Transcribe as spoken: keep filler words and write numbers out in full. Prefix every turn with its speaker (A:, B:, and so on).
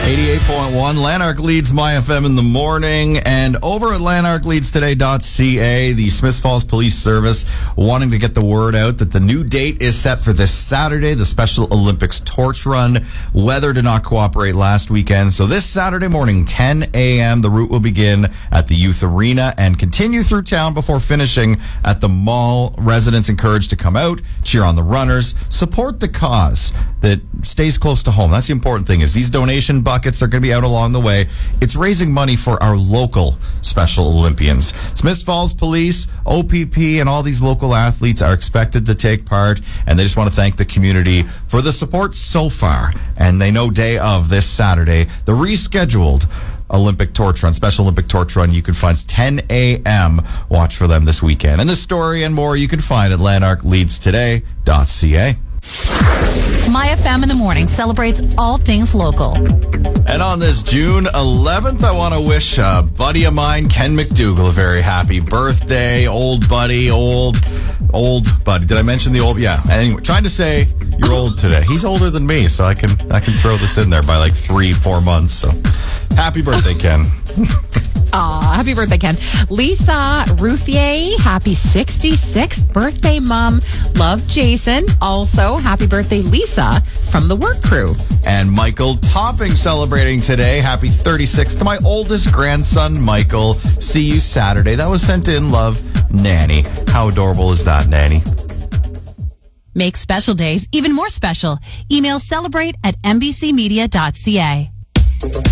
A: eighty-eight point one, Lanark leads My F M in the morning. And over at lanark leads today dot c a, the Smiths Falls Police Service wanting to get the word out that the new date is set for this Saturday, the Special Olympics Torch Run. Weather did not cooperate last weekend, so this Saturday morning, ten a.m., the route will begin at the Youth Arena and continue through town before finishing at the mall. Residents encouraged to come out, cheer on the runners, support the cause that stays close to home. That's the important thing, is these donation buckets are going to be out along the way. It's raising money for our local Special Olympians. Smiths Falls Police, O P P, and all these local athletes are expected to take part, and they just want to thank the community for the support so far. And they know day of this Saturday, the rescheduled Olympic Torch Run, Special Olympic Torch Run, you can find ten a.m. Watch for them this weekend. And this story and more you can find at lanark leads today dot c a.
B: My F M in the morning celebrates all things local.
A: And on this June eleventh, I want to wish a buddy of mine, Ken McDougall, a very happy birthday. Old buddy, old, old buddy. Did I mention the old? Yeah. Anyway, trying to say you're old today. He's older than me, so I can I can throw this in there by like three, four months. So happy birthday, Ken.
B: Aw, happy birthday, Ken. Lisa Routhier, happy sixty-sixth birthday, Mom. Love, Jason. Also, happy birthday, Lisa, from the work crew.
A: And Michael Topping celebrating today. Happy thirty-sixth to my oldest grandson, Michael. See you Saturday. That was sent in. Love, Nanny. How adorable is that, Nanny?
B: Make special days even more special. Email celebrate at n b c media dot c a.